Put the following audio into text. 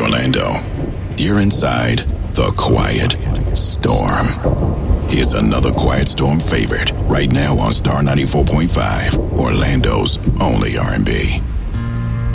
Orlando. You're inside the Quiet Storm. Here's another Quiet Storm favorite right now on Star 94.5, Orlando's only R&B.